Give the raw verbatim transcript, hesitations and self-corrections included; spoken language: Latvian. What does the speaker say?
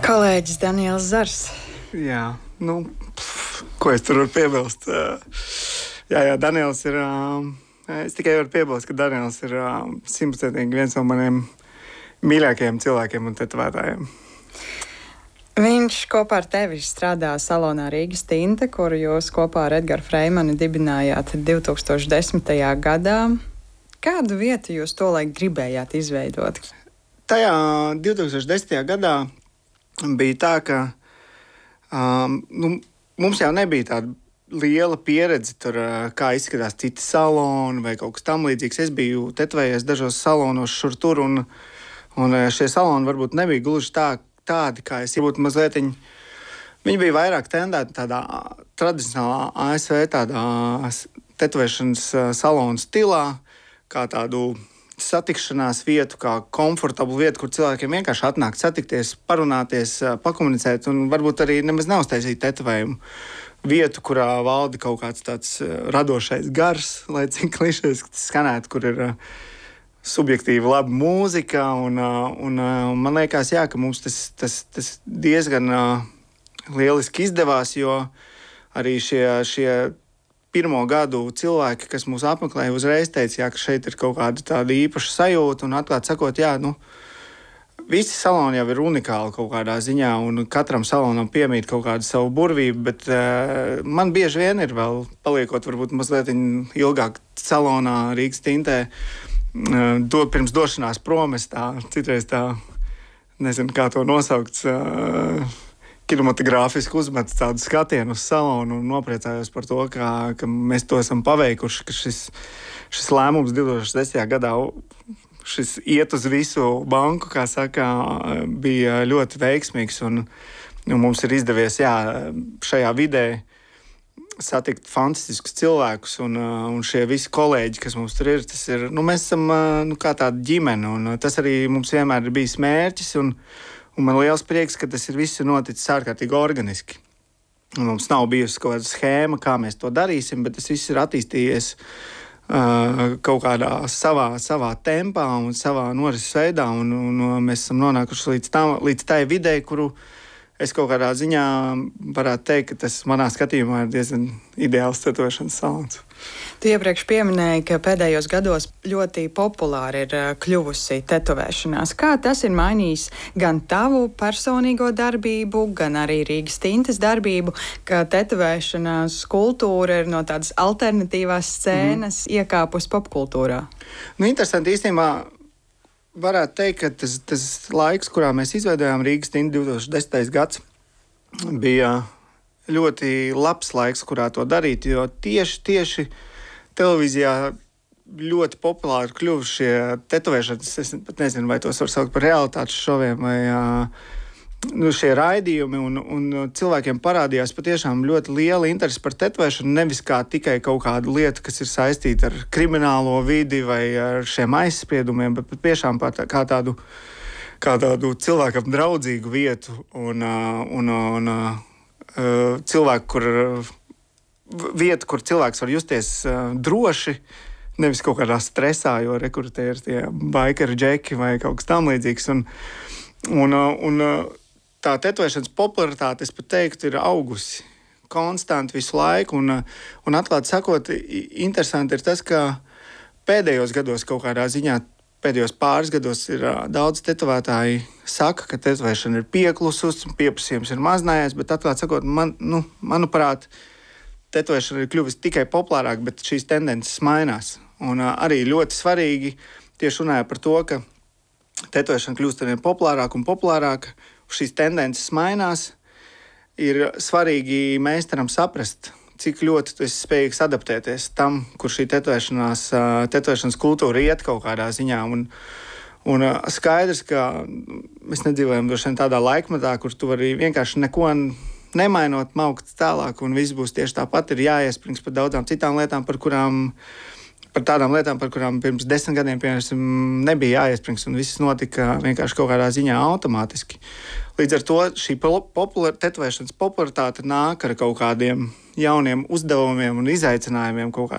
Kolēģis Daniels Zars. Jā, nu, pf, ko es tur varu piebilst? Jā, jā, Daniels ir. Es tikai varu piebilst, ka Daniels ir simtprocentīgi viens no maniem mīļākajiem cilvēkiem un tetovētājiem. Viņš kopā ar tevi strādā salonā Rīgas Tinte, kuru jūs kopā ar Edgars Freimanu dibinājāt divi tūkstoši desmitajā gadā. Kādu vietu jūs tolaik gribējāt izveidot? Tajā divi tūkstoši desmitajā gadā bija tā, ka um, nu, mums jau nebija tāda liela pieredze, tur, kā izskatās citi saloni vai kaut kas tam līdzīgs. Es biju tetovējies dažos salonos šur tur, un, un šie saloni varbūt nebija gluži tā, tādi, kā es būtu mazliet. Viņi bija vairāk tendēti tādā tradicionālā A S V tādā tetovēšanas salonu stilā, kā tādu satikšanās vietu, kā komfortablu vietu, kur cilvēkiem vienkārši atnākt, satikties, parunāties, pakomunicēt un varbūt arī nemaz neuztaisīt tetovējumu vietu, kurā valda kaut kāds tāds radošais gars, lai cik klišejiski tas skanētu, kur ir subjektīva laba mūzika. Un, un, un man liekas, jā, ka mums tas, tas, tas diezgan lieliski izdevās, jo arī šie, šie pirmo gadu cilvēki, kas mūs apmeklēja, uzreiz teica, jā, ka šeit ir kaut kāda tāda īpaša sajūta, un atklāt sakot, jā, nu, visi saloni jau ir unikāli kaut kādā ziņā, un katram salonam piemīt kaut kādu savu burvību, bet uh, man bieži vien ir vēl, paliekot varbūt mazliet ilgāk salonā Rīgas Tintē, uh, do, pirms došanās prom, es tā, citreiz tā, nezinu, kā to nosaukt, uh, kinematogrāfiski uzmetu tādu skatienu uz salonu un nopriecājos par to, ka, ka mēs to esam paveikuši, ka šis, šis lēmums divi tūkstoši desmitajā gadā, šis iet uz visu banku, kā saka, bija ļoti veiksmīgs, un, un mums ir izdevies, jā, šajā vidē satikt fantastiskus cilvēkus, un, un šie visi kolēģi, kas mums tur ir, tas ir, nu, mēs esam, nu, kā tāda ģimene, un tas arī mums vienmēr ir bijis mērķis, un Un man liels prieks, ka tas ir viss noticis ārkārtīgi organiski. Un mums nav bijusi kaut kāda schēma, kā mēs to darīsim, bet tas viss ir attīstījies uh, kaut kādā savā, savā tempā un savā norises veidā. Un, un mēs esam nonākuši līdz, tam, līdz tai videi, kuru es kaut kādā ziņā varētu teikt, ka tas manā skatījumā ir diezgan ideāls tetovēšanas salons. Tu iepriekš pieminēji, ka pēdējos gados ļoti populāri ir kļuvusi tetovēšanās. Kā tas ir mainījis gan tavu personīgo darbību, gan arī Rīgas Tintes darbību, ka tetovēšanās kultūra ir no tādas alternatīvās scēnas mm. iekāpus popkultūrā? Nu, interesanti īstenībā. Varētu teikt, ka tas, tas laiks, kurā mēs izveidojām Rīgas Tinti divi tūkstoši desmitais gads, bija ļoti labs laiks, kurā to darīt, jo tieši, tieši televīzijā ļoti populāri kļuvuši šie tetovēšanas, es pat nezinu, vai tos var saukt par realitātes šoviem, vai nu, šie raidījumi, un, un cilvēkiem parādījās patiešām ļoti liela interese par tetovēšanu, nevis kā tikai kaut kāda lieta, kas ir saistīta ar kriminālo vidi vai ar šiem aizspriedumiem, bet patiešām tā, kā, tādu, kā tādu cilvēkam draudzīgu vietu un, un, un, un cilvēku, kur vietu, kur cilvēks var justies droši, nevis kaut kādā stresā, jo rekrutē ir tie baikeri džeki vai kaut kas tam līdzīgs. Un, un, un tā tetovēšanas popularitāte, es pat teiktu, ir augusi konstanti visu laiku. Un, un atklāti sakot, interesanti ir tas, ka pēdējos gados kaut kādā ziņā, pēdējos pāris gados ir daudz tetovētāji saka, ka tetovēšana ir pieklusus, pieprasījums ir maznājies, bet atklāti sakot, man, nu, manuprāt, tetovēšana ir kļuvusi tikai populārāk, bet šīs tendences mainās. Un arī ļoti svarīgi tieši runāja par to, ka tetovēšana kļūst arvien populārāk un populārāk, šīs tendences mainās, ir svarīgi meistaram saprast, cik ļoti tu esi spējīgs adaptēties tam, kur šī tetovēšanās, tetovēšanas kultūra iet kaut kādā ziņā. Un, un skaidrs, ka mēs nedzīvojam droši vien tādā laikmetā, kur tu vari vienkārši neko nemainot, maukt tālāk, un viss būs tieši tāpat, ir jāiesprings par daudzām citām lietām, par kurām par tādām lietām, par kurām pirms desmit gadiem, piemēram, nebija jāiesprings, un viss notika vienkārši kaut kādā ziņā automātiski. Līdz ar to šī populāra, tetovēšanas popularitāte nāk ar kaut kādiem jauniem uzdevumiem un izaicinājumiem kaut kā